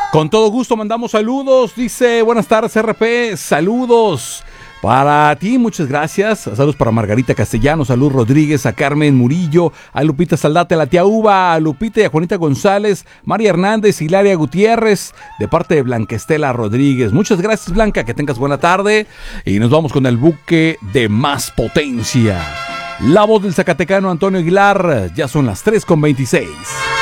Con todo gusto mandamos saludos. Dice, buenas tardes RP, saludos para ti, muchas gracias. Saludos para Margarita Castellanos, a Luz Rodríguez, a Carmen Murillo, a Lupita Saldate, a la tía Uva, a Lupita y a Juanita González, María Hernández, Hilaria Gutiérrez, de parte de Blanca Estela Rodríguez. Muchas gracias, Blanca, que tengas buena tarde. Y nos vamos con el buque de más potencia. La voz del zacatecano Antonio Aguilar, ya son las 3:26.